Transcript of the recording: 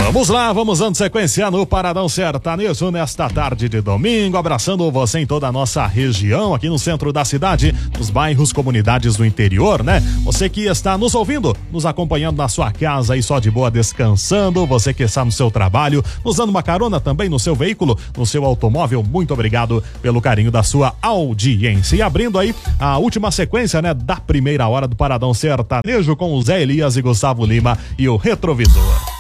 Vamos lá, vamos dando sequência no Paradão Sertanejo nesta tarde de domingo, abraçando você em toda a nossa região, aqui no centro da cidade, nos bairros, comunidades do interior, né? Você que está nos ouvindo, nos acompanhando na sua casa aí só de boa descansando, você que está no seu trabalho, nos dando uma carona também no seu veículo, no seu automóvel, muito obrigado pelo carinho da sua audiência. E abrindo aí a última sequência, né, da primeira hora do Paradão Sertanejo com o Zé Elias e Gustavo Lima e o Retrovisor.